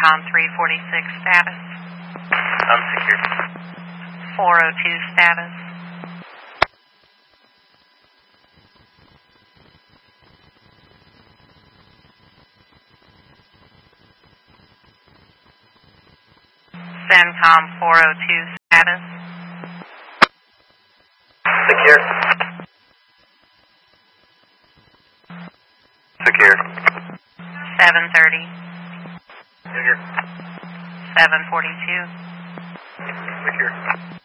CENTCOM 346 status. Secure. 402 status. CENTCOM 402 status. Secure. Secure. 730. Secure. 742. Secure.